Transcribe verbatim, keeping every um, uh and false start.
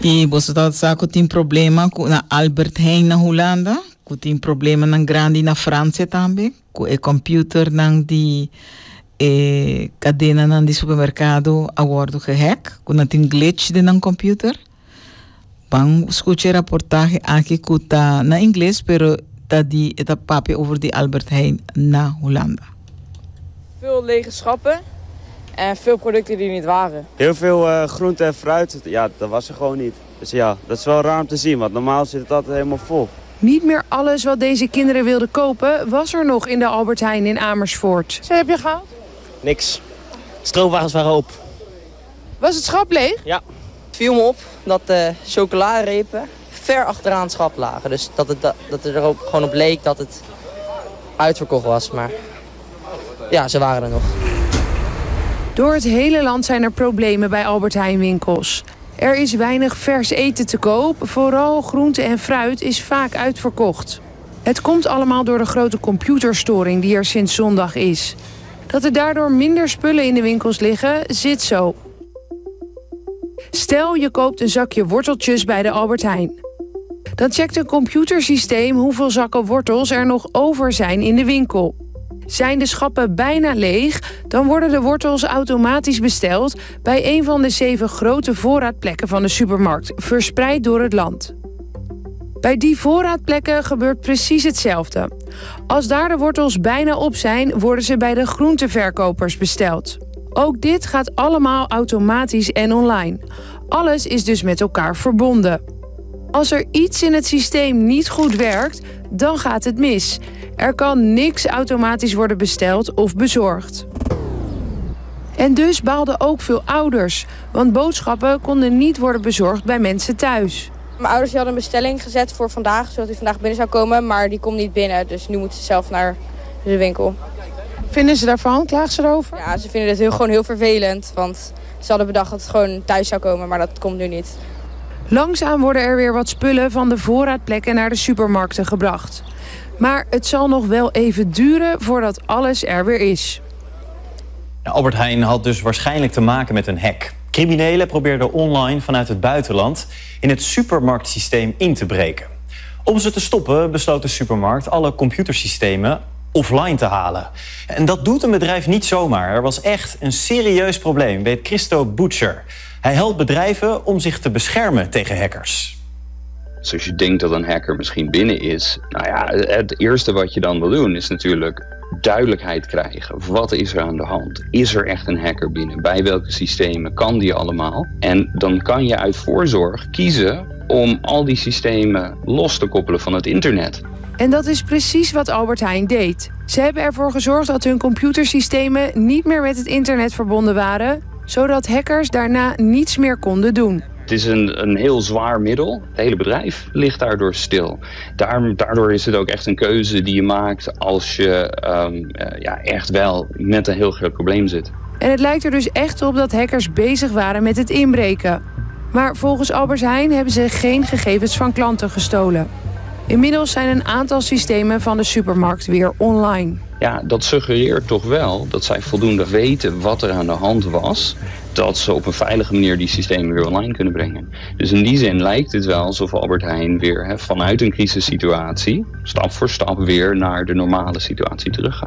E você está com problema com na Albert Heijn na Holanda, com problema na grande na França também, com o computer na di e cadena na di supermercado aguardo gehack, com na tem glitch de na computer. Bang escutar reportage aqui que tá na inglês, pero tá di eta papie over die Albert Heijn na Hollanda. Veel lege schappen en veel producten die niet waren. Heel veel uh, groente en fruit, ja, dat was er gewoon niet. Dus ja, dat is wel raar om te zien, want normaal zit het altijd helemaal vol. Niet meer alles wat deze kinderen wilden kopen was er nog in de Albert Heijn in Amersfoort. Wat heb je gehaald? Niks. Stroopwagens waren op. Was het schap leeg? Ja. Het viel me op dat de chocoladerepen ver achteraan het schap lagen. Dus dat het, dat het er ook gewoon op leek dat het uitverkocht was. Maar ja, ze waren er nog. Door het hele land zijn er problemen bij Albert Heijn winkels. Er is weinig vers eten te koop. Vooral groente en fruit is vaak uitverkocht. Het komt allemaal door de grote computerstoring die er sinds zondag is. Dat er daardoor minder spullen in de winkels liggen, zit zo. Stel, je koopt een zakje worteltjes bij de Albert Heijn. Dan checkt een computersysteem hoeveel zakken wortels er nog over zijn in de winkel. Zijn de schappen bijna leeg, dan worden de wortels automatisch besteld bij een van de zeven grote voorraadplekken van de supermarkt, verspreid door het land. Bij die voorraadplekken gebeurt precies hetzelfde. Als daar de wortels bijna op zijn, worden ze bij de groenteverkopers besteld. Ook dit gaat allemaal automatisch en online. Alles is dus met elkaar verbonden. Als er iets in het systeem niet goed werkt, dan gaat het mis. Er kan niks automatisch worden besteld of bezorgd. En dus baalden ook veel ouders, want boodschappen konden niet worden bezorgd bij mensen thuis. Mijn ouders hadden een bestelling gezet voor vandaag, zodat hij vandaag binnen zou komen, maar die komt niet binnen. Dus nu moeten ze zelf naar de winkel. Vinden ze daarvan? Klagen ze erover? Ja, ze vinden het heel, gewoon heel vervelend, want ze hadden bedacht dat het gewoon thuis zou komen, maar dat komt nu niet. Langzaam worden er weer wat spullen van de voorraadplekken naar de supermarkten gebracht. Maar het zal nog wel even duren voordat alles er weer is. Albert Heijn had dus waarschijnlijk te maken met een hack. Criminelen probeerden online vanuit het buitenland in het supermarktsysteem in te breken. Om ze te stoppen besloot de supermarkt alle computersystemen offline te halen. En dat doet een bedrijf niet zomaar. Er was echt een serieus probleem, weet Christo Butcher. Hij helpt bedrijven om zich te beschermen tegen hackers. Dus als je denkt dat een hacker misschien binnen is, nou ja, het eerste wat je dan wil doen is natuurlijk duidelijkheid krijgen. Wat is er aan de hand? Is er echt een hacker binnen? Bij welke systemen kan die allemaal? En dan kan je uit voorzorg kiezen om al die systemen los te koppelen van het internet. En dat is precies wat Albert Heijn deed. Ze hebben ervoor gezorgd dat hun computersystemen niet meer met het internet verbonden waren, zodat hackers daarna niets meer konden doen. Het is een, een heel zwaar middel. Het hele bedrijf ligt daardoor stil. Daar, daardoor is het ook echt een keuze die je maakt als je um, uh, ja, echt wel met een heel groot probleem zit. En het lijkt er dus echt op dat hackers bezig waren met het inbreken. Maar volgens Albert Heijn hebben ze geen gegevens van klanten gestolen. Inmiddels zijn een aantal systemen van de supermarkt weer online. Ja, dat suggereert toch wel dat zij voldoende weten wat er aan de hand was, dat ze op een veilige manier die systemen weer online kunnen brengen. Dus in die zin lijkt het wel alsof Albert Heijn weer he, vanuit een crisissituatie stap voor stap weer naar de normale situatie teruggaat.